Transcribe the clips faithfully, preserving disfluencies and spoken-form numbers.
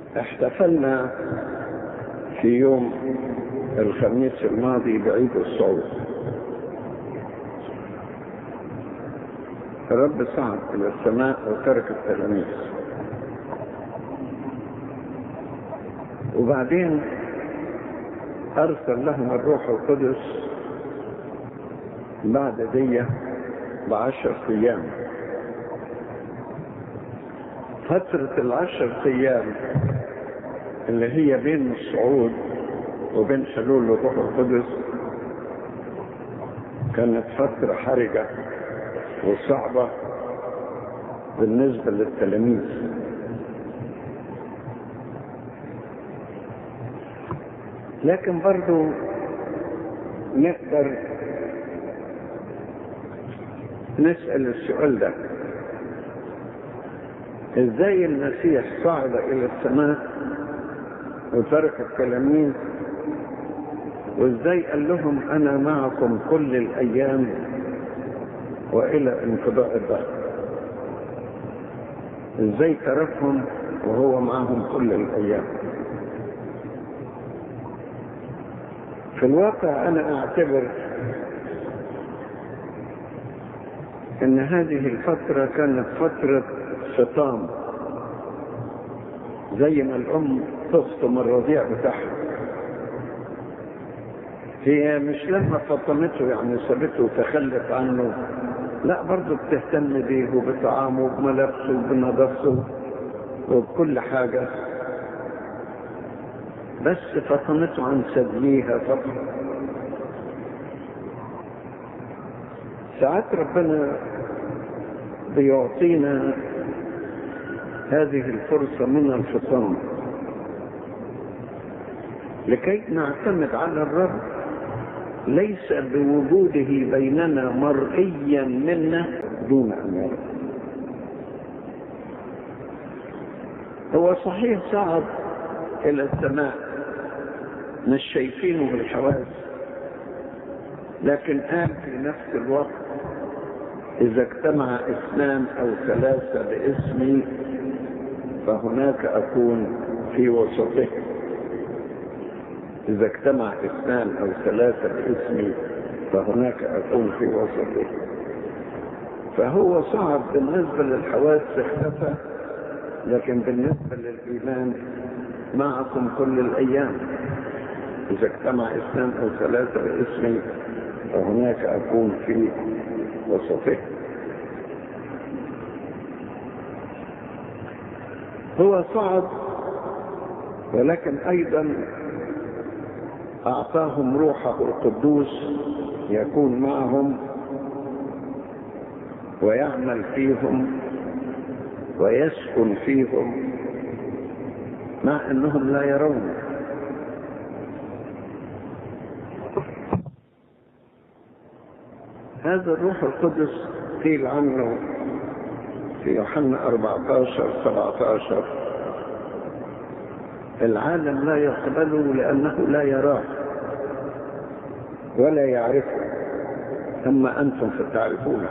احتفلنا في يوم الخميس الماضي بعيد الصعود. الرب صعد إلى السماء وترك التلاميذ، وبعدين أرسل لهم الروح القدس بعد دي بعشر أيام. فترة العشر أيام اللي هي بين الصعود وبين حلول الروح القدس كانت فترة حرجة وصعبة بالنسبة للتلاميذ، لكن برضو نقدر نسأل السؤال ده: ازاي المسيح صعد الى السماء وترك التلاميذ، وازاي قال لهم انا معكم كل الايام والى انقضاء الدهر؟ ازاي تركهم وهو معهم كل الايام؟ في الواقع انا اعتبر ان هذه الفترة كانت فترة فطام، زي ما الام تفطم الرضيع بتاعها. هي مش لما فطمته يعني سابته وتخلت عنه، لا، برضه بتهتم بيه وبطعامه وبملابسه وبنظافته وبكل حاجة، بس فطمته عن ثدييها فقط. ساعات ربنا بيعطينا هذه الفرصة من الفطام لكي نعتمد على الرب، ليس بوجوده بيننا مرئيا منا دون أن يرى. هو صحيح صعد إلى السماء مش شايفينه بالحواس، لكن قال في نفس الوقت: إذا اجتمع اثنان أو ثلاثة باسمي فهناك أكون في وسطهم. إذا اجتمع اثنان أو ثلاثة باسمي فهناك أكون في وسطهم. فهو صعد بالنسبة للحواس اختفى، لكن بالنسبة للإيمان معكم كل الأيام. إذا اجتمع اثنان أو ثلاثة باسمي فهناك أكون في وسطهم. هو صعد، ولكن أيضا أعطاهم روحه القدوس يكون معهم ويعمل فيهم ويسكن فيهم مع أنهم لا يرونه. هذا الروح القدس قيل عنه في يوحنا أربعة عشر سبعة عشر: العالم لا يقبله لأنه لا يراه ولا يعرفه، أما أنتم فتعرفونه.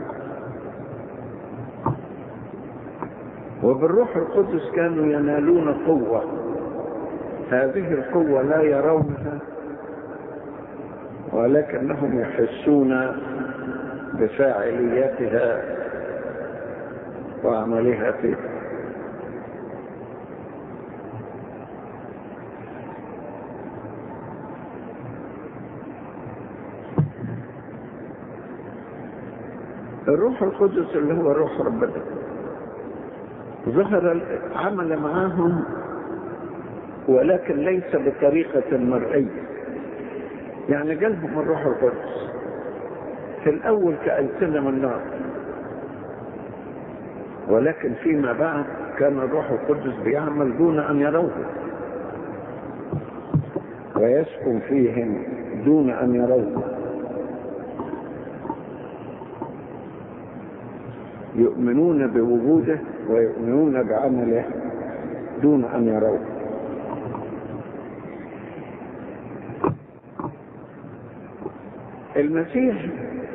وبالروح القدس كانوا ينالون قوة، هذه القوة لا يرونها ولكنهم يحسون بفاعليتها وعملها فيه. الروح القدس اللي هو روح ربنا ظهر عمل معاهم، ولكن ليس بطريقة مرئية. يعني جالهم الروح القدس في الأول كألسنة من نار، ولكن فيما بعد كان الروح القدس بيعمل دون أن يروه ويسكن فيهم دون أن يروه. يؤمنون بوجوده ويؤمنون بعمله دون أن يروه. المسيح